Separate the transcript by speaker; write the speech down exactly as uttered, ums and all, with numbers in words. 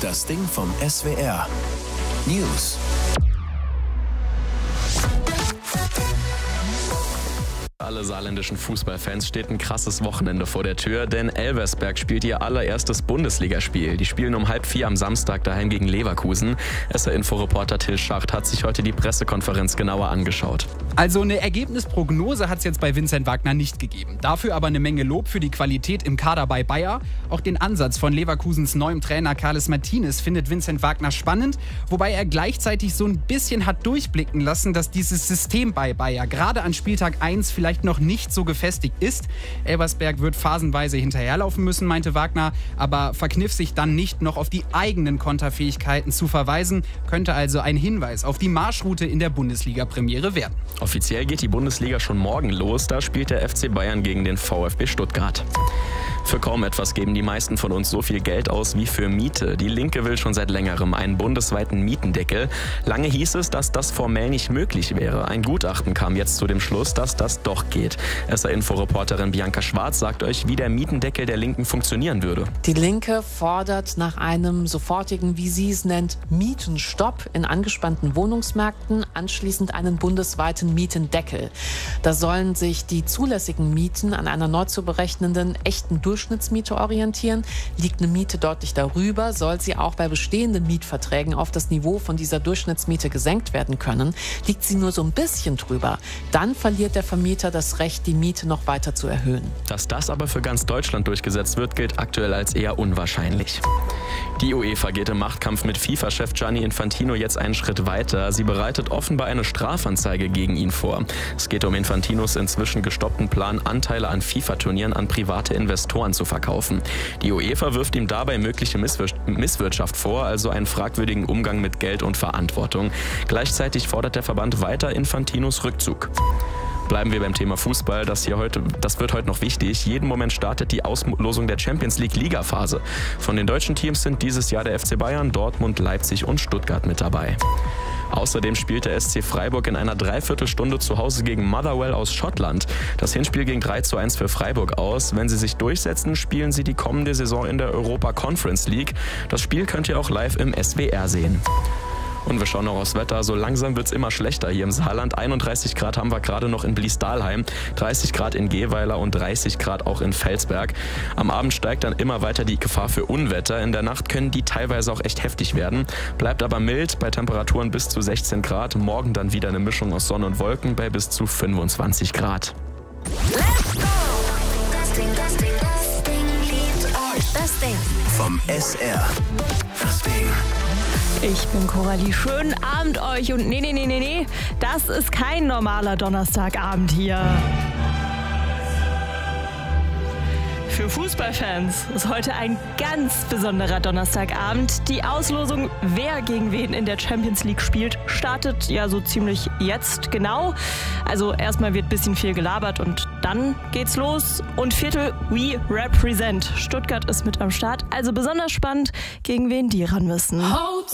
Speaker 1: Das Ding vom S W R. News.
Speaker 2: Alle saarländischen Fußballfans steht ein krasses Wochenende vor der Tür, denn Elversberg spielt ihr allererstes Bundesligaspiel. Die spielen um halb vier am Samstag daheim gegen Leverkusen. S R-Info-Reporter Till Schacht hat sich heute die Pressekonferenz genauer angeschaut.
Speaker 3: Also eine Ergebnisprognose hat es jetzt bei Vincent Wagner nicht gegeben. Dafür aber eine Menge Lob für die Qualität im Kader bei Bayer. Auch den Ansatz von Leverkusens neuem Trainer Carles Martinez findet Vincent Wagner spannend, wobei er gleichzeitig so ein bisschen hat durchblicken lassen, dass dieses System bei Bayer gerade an Spieltag eins vielleicht noch nicht so gefestigt ist. Elversberg wird phasenweise hinterherlaufen müssen, meinte Wagner, aber verkniff sich dann nicht noch auf die eigenen Konterfähigkeiten zu verweisen, könnte also ein Hinweis auf die Marschroute in der Bundesliga-Premiere werden.
Speaker 2: Offiziell geht die Bundesliga schon morgen los, da spielt der F C Bayern gegen den VfB Stuttgart. Für kaum etwas geben die meisten von uns so viel Geld aus wie für Miete. Die Linke will schon seit längerem einen bundesweiten Mietendeckel. Lange hieß es, dass das formell nicht möglich wäre. Ein Gutachten kam jetzt zu dem Schluss, dass das doch geht. S R-Info-Reporterin Bianca Schwarz sagt euch, wie der Mietendeckel der Linken funktionieren würde.
Speaker 4: Die Linke fordert nach einem sofortigen, wie sie es nennt, Mietenstopp in angespannten Wohnungsmärkten, anschließend einen bundesweiten Mietendeckel. Da sollen sich die zulässigen Mieten an einer neu zu berechnenden echten Durchschnittsmiete orientieren. Liegt eine Miete deutlich darüber, soll sie auch bei bestehenden Mietverträgen auf das Niveau von dieser Durchschnittsmiete gesenkt werden können. Liegt sie nur so ein bisschen drüber, dann verliert der Vermieter das Recht, die Miete noch weiter zu erhöhen.
Speaker 2: Dass das aber für ganz Deutschland durchgesetzt wird, gilt aktuell als eher unwahrscheinlich. Die UEFA geht im Machtkampf mit FIFA-Chef Gianni Infantino jetzt einen Schritt weiter. Sie bereitet offenbar eine Strafanzeige gegen ihn vor. Es geht um Infantinos inzwischen gestoppten Plan, Anteile an FIFA-Turnieren an private Investoren zu verkaufen. Die UEFA wirft ihm dabei mögliche Misswir- Misswirtschaft vor, also einen fragwürdigen Umgang mit Geld und Verantwortung. Gleichzeitig fordert der Verband weiter Infantinos Rückzug. Bleiben wir beim Thema Fußball, das, hier heute, das wird heute noch wichtig. Jeden Moment startet die Auslosung der Champions League Ligaphase. Von den deutschen Teams sind dieses Jahr der F C Bayern, Dortmund, Leipzig und Stuttgart mit dabei. Außerdem spielt der S C Freiburg in einer Dreiviertelstunde zu Hause gegen Motherwell aus Schottland. Das Hinspiel ging drei zu eins für Freiburg aus. Wenn sie sich durchsetzen, spielen sie die kommende Saison in der Europa Conference League. Das Spiel könnt ihr auch live im S W R sehen. Und wir schauen noch aufs Wetter. So langsam wird es immer schlechter hier im Saarland. einunddreißig Grad haben wir gerade noch in Bliesdahlheim, dreißig Grad in Gehweiler und dreißig Grad auch in Felsberg. Am Abend steigt dann immer weiter die Gefahr für Unwetter. In der Nacht können die teilweise auch echt heftig werden. Bleibt aber mild bei Temperaturen bis zu sechzehn Grad. Morgen dann wieder eine Mischung aus Sonne und Wolken bei bis zu fünfundzwanzig Grad.
Speaker 5: Let's go! Das Ding, das Ding, das Ding liebt euch. Das Ding
Speaker 1: Vom S R. Das Ding.
Speaker 6: Ich bin Coralie. Schönen Abend euch. Und nee, nee, nee, nee, nee, das ist kein normaler Donnerstagabend hier. Für Fußballfans ist heute ein ganz besonderer Donnerstagabend. Die Auslosung, wer gegen wen in der Champions League spielt, startet ja so ziemlich jetzt genau. Also erstmal wird ein bisschen viel gelabert und dann geht's los. Und Viertel, we represent. Stuttgart ist mit am Start. Also besonders spannend, gegen wen die ran müssen.